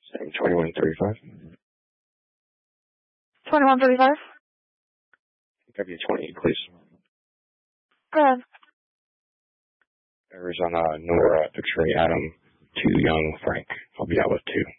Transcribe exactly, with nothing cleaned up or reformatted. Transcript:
Same twenty-one thirty-five. twenty-one thirty-five? W twenty, please. Go ahead. Arizona, Nora, X-ray, Adam, two, Young, Frank. I'll be out with two.